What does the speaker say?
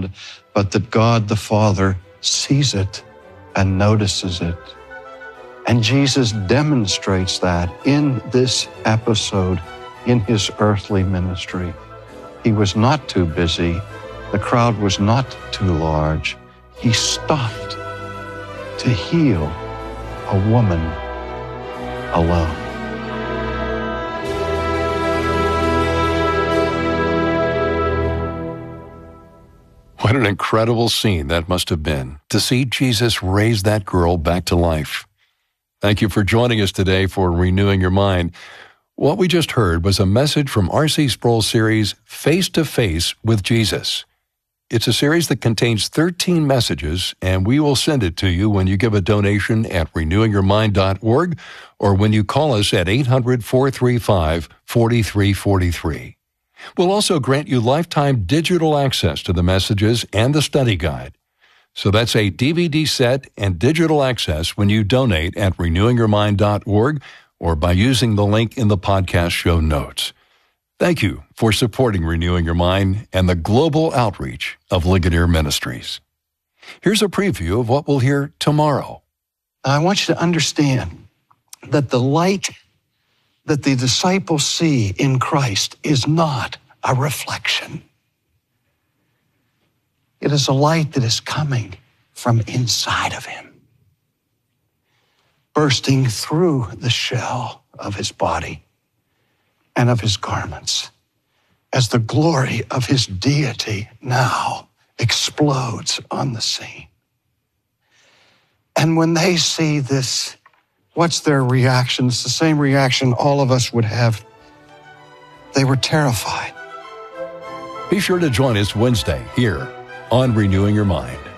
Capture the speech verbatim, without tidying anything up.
God, but that God the Father sees it and notices it. And Jesus demonstrates that in this episode in his earthly ministry. He was not too busy. The crowd was not too large. He stopped to heal a woman alone. What an incredible scene that must have been, to see Jesus raise that girl back to life. Thank you for joining us today for Renewing Your Mind. What we just heard was a message from R C Sproul's series, Face to Face with Jesus. It's a series that contains thirteen messages, and we will send it to you when you give a donation at renewing your mind dot org or when you call us at eight hundred, four three five, four three four three. We'll also grant you lifetime digital access to the messages and the study guide. So that's a D V D set and digital access when you donate at renewing your mind dot org or by using the link in the podcast show notes. Thank you for supporting Renewing Your Mind and the global outreach of Ligonier Ministries. Here's a preview of what we'll hear tomorrow. I want you to understand that the light that the disciples see in Christ is not a reflection. It is a light that is coming from inside of him, bursting through the shell of his body and of his garments, as the glory of his deity now explodes on the scene. And when they see this, what's their reaction? It's the same reaction all of us would have. They were terrified. Be sure to join us Wednesday here on Renewing Your Mind.